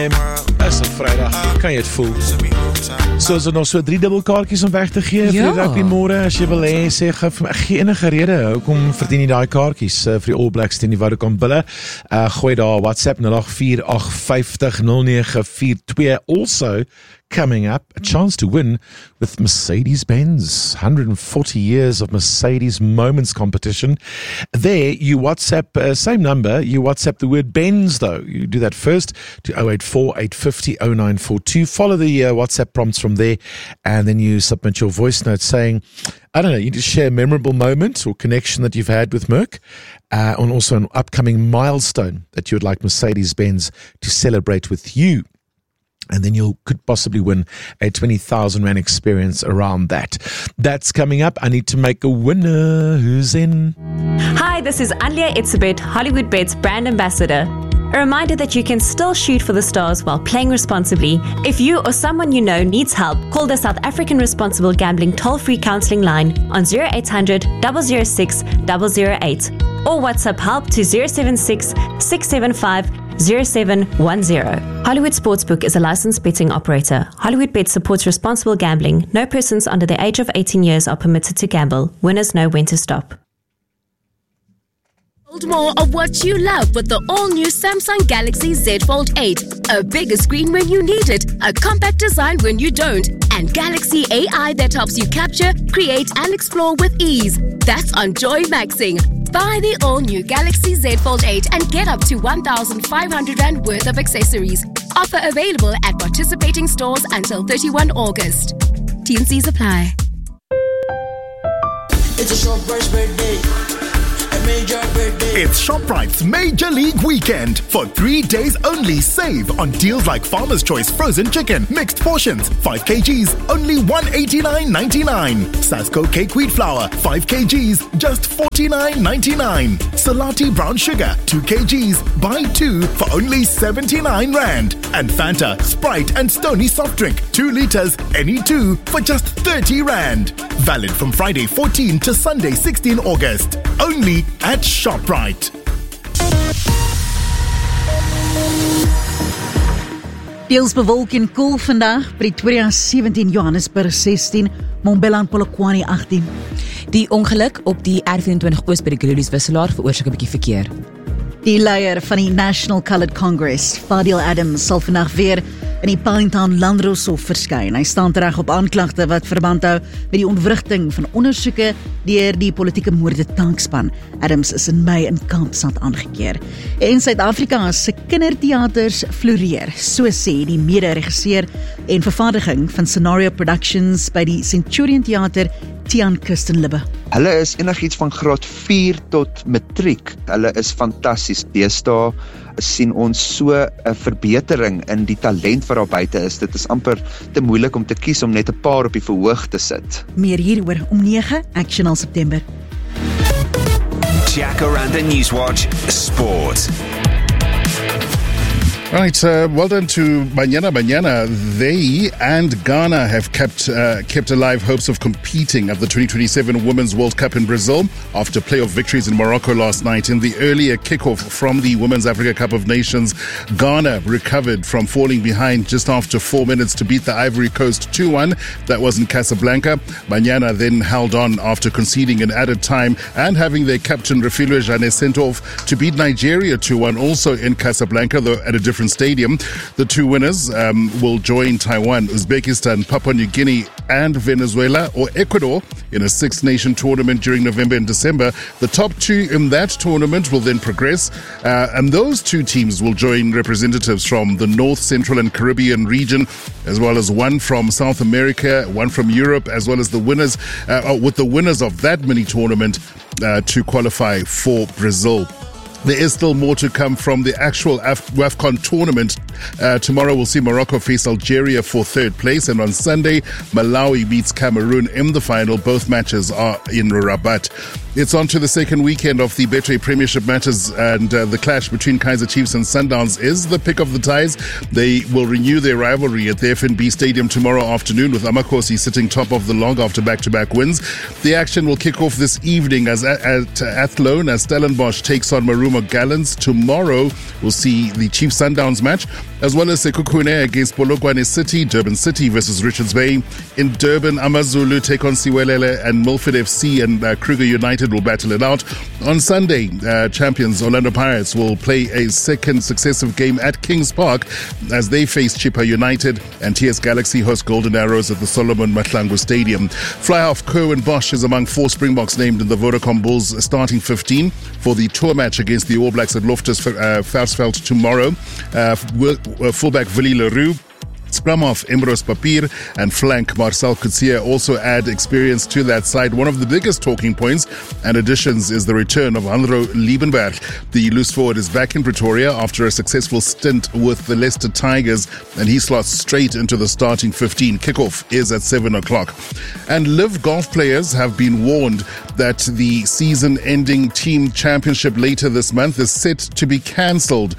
Dis 'n Vrydag, kan jy dit voel? So is er nog so 3 dubbelkaartjies om weg te gee vir die rugby môre. As jy wil hê, sê gee enige rede. Hoekom verdien jy daai kaartjies vir die All Blacks teen die Vodacom Bulle? Gooi daar WhatsApp 0848500942. Also coming up, a chance to win with Mercedes-Benz. 140 years of Mercedes Moments competition. There, you WhatsApp, same number, you WhatsApp the word Benz though. You do that first to 084-850-0942. Follow the WhatsApp prompts from there, and then you submit your voice note saying, I don't know, you just share a memorable moment or connection that you've had with Merck, and also an upcoming milestone that you would like Mercedes-Benz to celebrate with you. And then you could possibly win a 20,000 Rand experience around that. That's coming up. I need to make a winner. Who's in? Hi, this is Anlia Itzebet, Hollywood Bets brand ambassador. A reminder that you can still shoot for the stars while playing responsibly. If you or someone you know needs help, call the South African Responsible Gambling toll-free counselling line on 0800 006 008 or WhatsApp help to 076 675 0710. Hollywood Sportsbook is a licensed betting operator. Hollywood Bet supports responsible gambling. No persons under the age of 18 years are permitted to gamble. Winners know when to stop. Hold more of what you love with the all-new Samsung Galaxy Z Fold 8. A bigger screen when you need it, a compact design when you don't, and Galaxy AI that helps you capture, create, and explore with ease. That's on Joy Maxing. Buy the all-new Galaxy Z Fold 8 and get up to 1,500 Rand worth of accessories. Offer available at participating stores until 31 August. T&Cs apply. It's a ShopRite's birthday. It's ShopRite's Major League Weekend. For 3 days only, save on deals like Farmer's Choice frozen chicken, mixed portions, 5 kgs, only $189.99. Sasco cake wheat flour, 5 kgs, just $49.99. Salati brown sugar, 2 kgs, buy 2 for only 79 Rand. And Fanta, Sprite and Stony soft drink, 2 liters, any 2 for just 30 Rand. Valid from Friday 14 to Sunday 16 August. Only at ShopRite. Deels bewolk en koel vandag. Pretoria 17, Johannesburg 16, Mbombela en Polokwane 18. Die ongeluk op die R24 Oos by die Grolies wisselaar veroorsaak 'n bietjie verkeer. Die leier van die National Coloured Congress, Fadil Adams, sal vandag weer in die Pinetown Landdroshof verskyn. Hy staan tereg op aanklagte wat verband hou met die ontwrigting van ondersoeke deur die politieke moorde taakspan. Adams is in Mei in Kaapstad aangekeer. En Suid-Afrika se kinderteaters floreer, so sê die mede-regisseur en vervaardiging van Scenario Productions by die Centurion Theater, Tiaan Kirstenlibbe. Hulle is enigiets van graad 4 tot matriek. Hulle is fantasties. Deesdae sien ons so 'n verbetering in die talent wat daar buite is. Dit is amper te moeilik om te kies om net 'n paar op die verhoog te sit. Meer hieroor om 9, Action September. Jacaranda Newswatch Sport. Right, well done to Banyana. They and Ghana have kept alive hopes of competing at the 2027 Women's World Cup in Brazil after playoff victories in Morocco last night. In the earlier kickoff from the Women's Africa Cup of Nations, Ghana recovered from falling behind just after 4 minutes to beat the Ivory Coast 2-1. That was in Casablanca. Banyana then held on after conceding an added time and having their captain Refilwe Jane sent off to beat Nigeria 2-1, also in Casablanca, though at a different stadium. The two winners will join Taiwan, Uzbekistan, Papua New Guinea and Venezuela or Ecuador in a six-nation tournament during November and December. The top two in that tournament will then progress, and those two teams will join representatives from the North, Central and Caribbean region, as well as one from South America, one from Europe, as well as the winners, with the winners of that mini tournament to qualify for Brazil. There is still more to come from the actual WAFCON tournament. Tomorrow we'll see Morocco face Algeria for third place, and on Sunday Malawi meets Cameroon in the final. Both matches are in Rabat. It's on to the second weekend of the Betway Premiership matches, and the clash between Kaizer Chiefs and Sundowns is the pick of the ties. They will renew their rivalry at the FNB Stadium tomorrow afternoon, with Amakosi sitting top of the log after back-to-back wins. The action will kick off this evening at Athlone as Stellenbosch takes on Maruma Gallants. Tomorrow we'll see the Chiefs Sundowns match. as well as Sekhukhune against Polokwane City, Durban City versus Richards Bay. In Durban, AmaZulu take on Siwelele, and Milford FC and Kruger United will battle it out. On Sunday, champions Orlando Pirates will play a second successive game at Kings Park as they face Chippa United, and TS Galaxy host Golden Arrows at the Solomon Mahlangu Stadium. Fly-half Kerwin Bosch is among 4 Springboks named in the Vodacom Bulls starting 15 for the tour match against the All Blacks at Loftus Versfeld tomorrow. Fullback Willie Leroux, scrum half Emrose Papier, and flank Marcel Coetzee also add experience to that side. One of the biggest talking points and additions is the return of Hanro Liebenberg. The loose forward is back in Pretoria after a successful stint with the Leicester Tigers, and he slots straight into the starting 15. Kickoff is at 7 o'clock. And Live Golf players have been warned that the season-ending team championship later this month is set to be cancelled.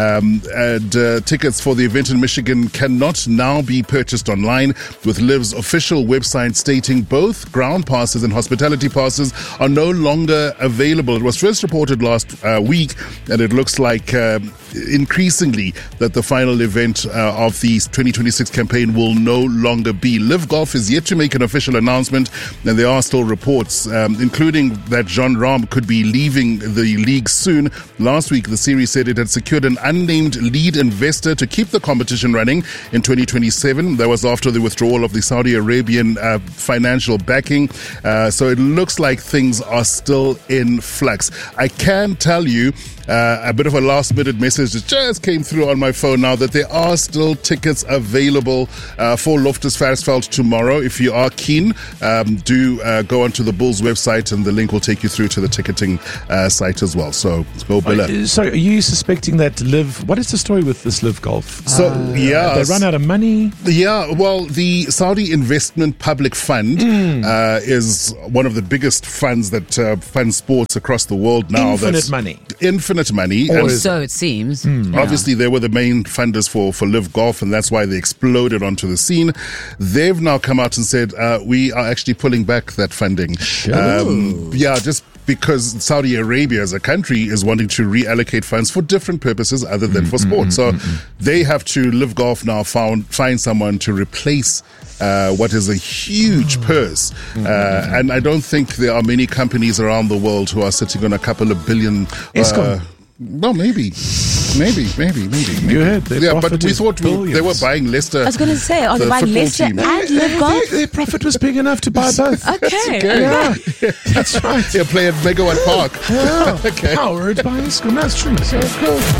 Tickets for the event in Michigan cannot now be purchased online, with Liv's official website stating both ground passes and hospitality passes are no longer available. It was first reported last week, and it looks like increasingly that the final event of the 2026 campaign will no longer be. Live Golf is yet to make an official announcement, and there are still reports, including that Jean Rahm could be leaving the league soon. Last week, the series said it had secured an unnamed lead investor to keep the competition running in 2027. That was after the withdrawal of the Saudi Arabian financial backing. So it looks like things are still in flux. I can tell you a bit of a last-minute message that just came through on my phone now that there are still tickets available for Loftus Versfeld tomorrow. If you are keen, do go onto the Bulls website, and the link will take you through to the ticketing site as well. So go Billa. So are you suspecting that Live, what is the story with this Live Golf? So they run out of money? Yeah, well, the Saudi Investment Public Fund is one of the biggest funds that fund sports across the world now. Infinite money. Or so it seems. Obviously, they were the main funders for Live Golf, and that's why they exploded onto the scene. They've now come out and said, we are actually pulling back that funding. Just because Saudi Arabia as a country is wanting to reallocate funds for different purposes other than for sport. So they have to, Live Golf now find someone to replace what is a huge purse. And I don't think there are many companies around the world who are sitting on a couple of billion. Well, maybe. You heard but we thought they were buying Leicester. I was going to say, are they buying Leicester and Live Golf? Their profit was big enough to buy both. Okay. Yeah, that's right. Play at Megawatt Park. Okay. Powered by Eskom. That's true. So cool.